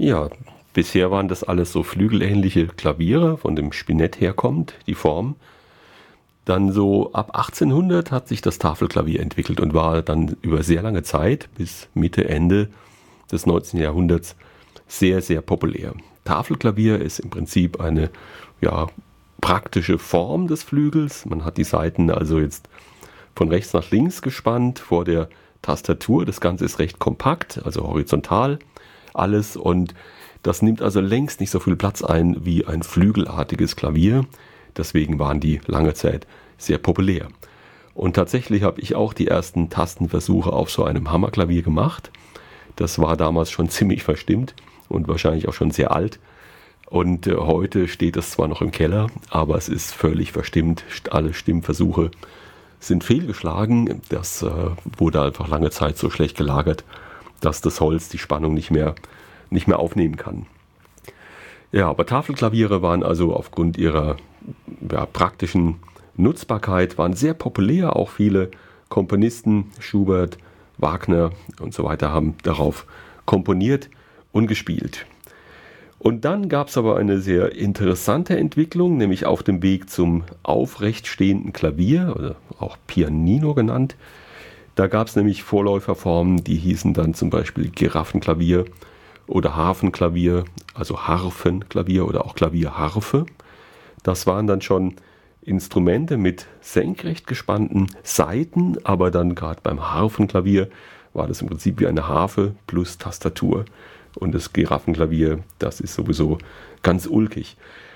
Ja, bisher waren das alles so flügelähnliche Klaviere, von dem Spinett herkommt, die Form. Dann so ab 1800 hat sich das Tafelklavier entwickelt und war dann über sehr lange Zeit, bis Mitte, Ende des 19. Jahrhunderts, sehr, sehr populär. Tafelklavier ist im Prinzip eine ja, praktische Form des Flügels. Man hat die Saiten also jetzt von rechts nach links gespannt vor der Tastatur. Das Ganze ist recht kompakt, also horizontal alles, und das nimmt also längst nicht so viel Platz ein wie ein flügelartiges Klavier. Deswegen waren die lange Zeit sehr populär. Und tatsächlich habe ich auch die ersten Tastenversuche auf so einem Hammerklavier gemacht. Das war damals schon ziemlich verstimmt und wahrscheinlich auch schon sehr alt. Und heute steht es zwar noch im Keller, aber es ist völlig verstimmt. Alle Stimmversuche sind fehlgeschlagen. Das wurde einfach lange Zeit so schlecht gelagert, dass das Holz die Spannung nicht mehr aufnehmen kann. Ja, aber Tafelklaviere waren also aufgrund ihrer praktischen Nutzbarkeit waren sehr populär. Auch viele Komponisten, Schubert, Wagner und so weiter, haben darauf komponiert und gespielt. Und dann gab es aber eine sehr interessante Entwicklung, nämlich auf dem Weg zum aufrecht stehenden Klavier, oder auch Pianino genannt. Da gab es nämlich Vorläuferformen, die hießen dann zum Beispiel Giraffenklavier oder Harfenklavier, also Harfenklavier oder auch Klavierharfe. Das waren dann schon Instrumente mit senkrecht gespannten Saiten, aber dann gerade beim Harfenklavier war das im Prinzip wie eine Harfe plus Tastatur. Und das Giraffenklavier, das ist sowieso ganz ulkig.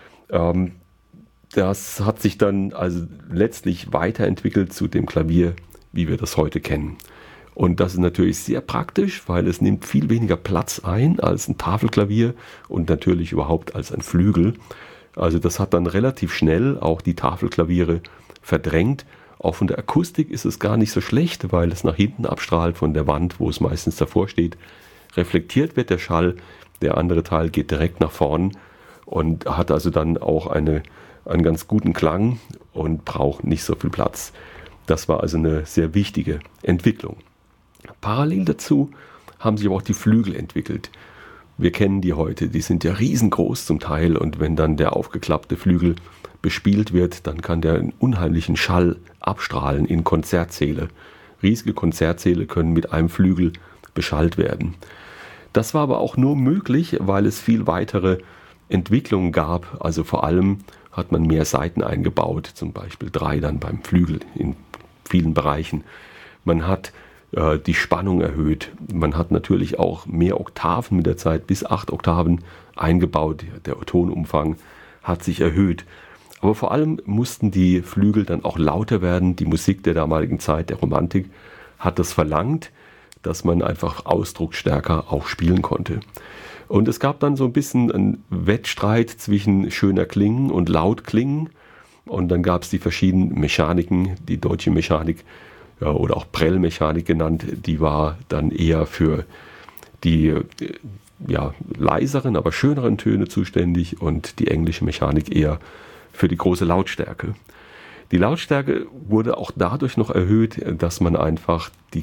Das hat sich dann also letztlich weiterentwickelt zu dem Klavier, wie wir das heute kennen. Und das ist natürlich sehr praktisch, weil es nimmt viel weniger Platz ein als ein Tafelklavier und natürlich überhaupt als ein Flügel. Also das hat dann relativ schnell auch die Tafelklaviere verdrängt. Auch von der Akustik ist es gar nicht so schlecht, weil es nach hinten abstrahlt von der Wand, wo es meistens davor steht. Reflektiert wird der Schall, der andere Teil geht direkt nach vorn und hat also dann auch einen ganz guten Klang und braucht nicht so viel Platz. Das war also eine sehr wichtige Entwicklung. Parallel dazu haben sich aber auch die Flügel entwickelt. Wir kennen die heute, die sind ja riesengroß zum Teil, und wenn dann der aufgeklappte Flügel bespielt wird, dann kann der einen unheimlichen Schall abstrahlen in Konzertsäle. Riesige Konzertsäle können mit einem Flügel beschallt werden. Das war aber auch nur möglich, weil es viel weitere Entwicklungen gab. Also vor allem hat man mehr Saiten eingebaut, zum Beispiel 3 dann beim Flügel in vielen Bereichen. Man hat die Spannung erhöht. Man hat natürlich auch mehr Oktaven mit der Zeit, bis 8 Oktaven eingebaut. Der Tonumfang hat sich erhöht. Aber vor allem mussten die Flügel dann auch lauter werden. Die Musik der damaligen Zeit, der Romantik, hat das verlangt, dass man einfach ausdrucksstärker auch spielen konnte. Und es gab dann so ein bisschen einen Wettstreit zwischen schöner Klingen und laut Klingen. Und dann gab es die verschiedenen Mechaniken. Die deutsche Mechanik, oder auch Prellmechanik genannt, die war dann eher für die leiseren, aber schöneren Töne zuständig, und die englische Mechanik eher für die große Lautstärke. Die Lautstärke wurde auch dadurch noch erhöht, dass man einfach die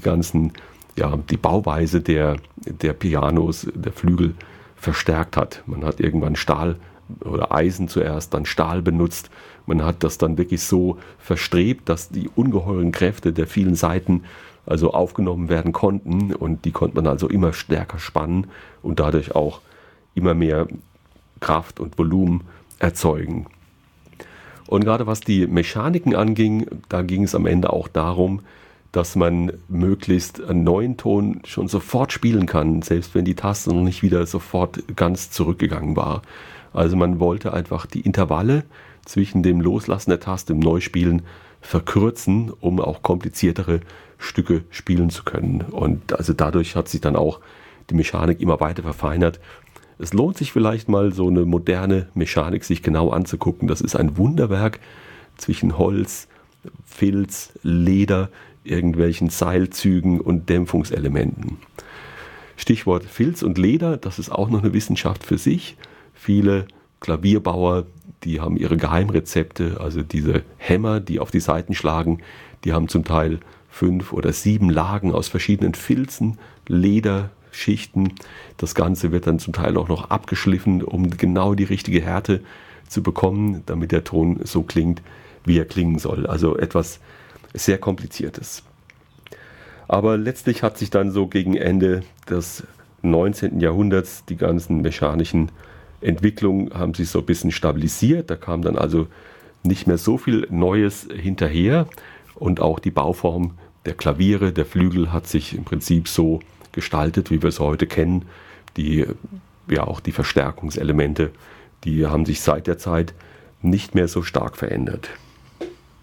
Bauweise der Pianos, der Flügel verstärkt hat. Man hat irgendwann Stahl oder Eisen zuerst, dann Stahl benutzt. Man hat das dann wirklich so verstrebt, dass die ungeheuren Kräfte der vielen Saiten also aufgenommen werden konnten, und die konnte man also immer stärker spannen und dadurch auch immer mehr Kraft und Volumen erzeugen. Und gerade was die Mechaniken anging, da ging es am Ende auch darum, dass man möglichst einen neuen Ton schon sofort spielen kann, selbst wenn die Taste noch nicht wieder sofort ganz zurückgegangen war. Also man wollte einfach die Intervalle zwischen dem Loslassen der Taste im Neuspielen verkürzen, um auch kompliziertere Stücke spielen zu können. Und also dadurch hat sich dann auch die Mechanik immer weiter verfeinert. Es lohnt sich vielleicht mal, so eine moderne Mechanik sich genau anzugucken. Das ist ein Wunderwerk zwischen Holz, Filz, Leder, irgendwelchen Seilzügen und Dämpfungselementen. Stichwort Filz und Leder, das ist auch noch eine Wissenschaft für sich. Viele Klavierbauer, die haben ihre Geheimrezepte, also diese Hämmer, die auf die Saiten schlagen, die haben zum Teil 5 oder 7 Lagen aus verschiedenen Filzen, Leder, Schichten. Das Ganze wird dann zum Teil auch noch abgeschliffen, um genau die richtige Härte zu bekommen, damit der Ton so klingt, wie er klingen soll. Also etwas sehr Kompliziertes. Aber letztlich hat sich dann so gegen Ende des 19. Jahrhunderts die ganzen mechanischen Entwicklungen haben sich so ein bisschen stabilisiert. Da kam dann also nicht mehr so viel Neues hinterher und auch die Bauform der Klaviere, der Flügel hat sich im Prinzip so gestaltet, wie wir es heute kennen. Auch die Verstärkungselemente, die haben sich seit der Zeit nicht mehr so stark verändert.